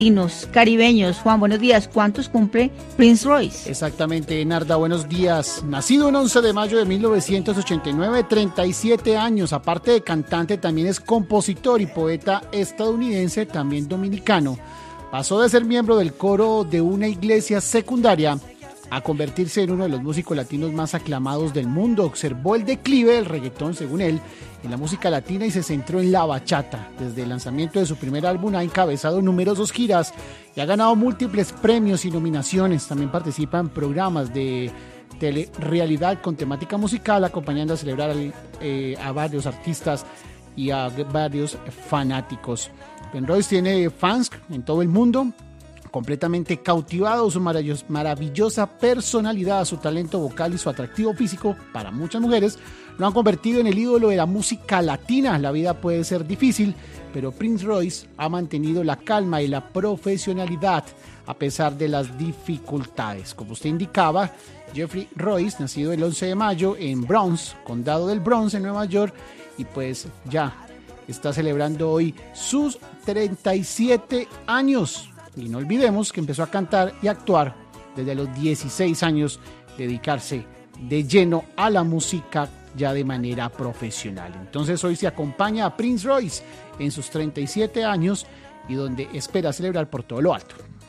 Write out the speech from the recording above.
Latinos, caribeños. Juan, buenos días. ¿Cuántos cumple Prince Royce? Exactamente, Narda, buenos días. Nacido el 11 de mayo de 1989, 37 años. Aparte de cantante, también es compositor y poeta estadounidense, también dominicano. Pasó de ser miembro del coro de una iglesia secundaria a convertirse en uno de los músicos latinos más aclamados del mundo. Observó el declive del reggaetón, según él, en la música latina y se centró en la bachata. Desde el lanzamiento de su primer álbum ha encabezado numerosas giras y ha ganado múltiples premios y nominaciones. También participa en programas de telerrealidad con temática musical, acompañando a celebrar a varios artistas y a varios fanáticos. Prince Royce tiene fans en todo el mundo, completamente cautivado. Su maravillosa personalidad, su talento vocal y su atractivo físico para muchas mujeres lo han convertido en el ídolo de la música latina. La vida puede ser difícil, pero Prince Royce ha mantenido la calma y la profesionalidad a pesar de las dificultades. Como usted indicaba, Jeffrey Royce, nacido el 11 de mayo en Bronx, condado del Bronx, en Nueva York, y pues ya está celebrando hoy sus 37 años. Y no olvidemos que empezó a cantar y actuar desde los 16 años, dedicarse de lleno a la música ya de manera profesional. Entonces hoy se acompaña a Prince Royce en sus 37 años y donde espera celebrar por todo lo alto.